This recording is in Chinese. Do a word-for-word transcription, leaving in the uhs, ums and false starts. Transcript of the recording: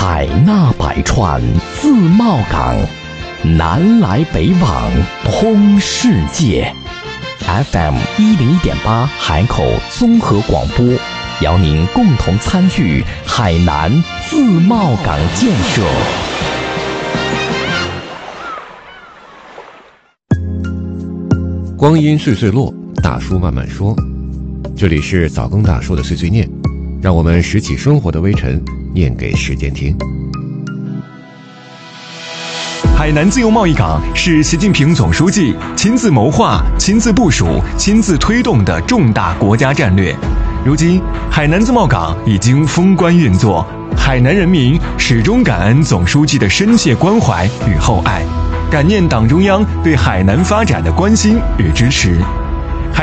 海纳百川，自贸港，南来北往，通世界。F M 一零一点八海口综合广播，邀您共同参与海南自贸港建设。 光阴岁岁落，大叔慢慢说。这里是早更大叔的碎碎念，让我们拾起生活的微尘，念给时间听。 海南自由贸易港是习近平总书记亲自谋划、亲自部署、亲自推动的重大国家战略。如今，海南自贸港已经封关运作，海南人民始终感恩总书记的深切关怀与厚爱，感念党中央对海南发展的关心与支持。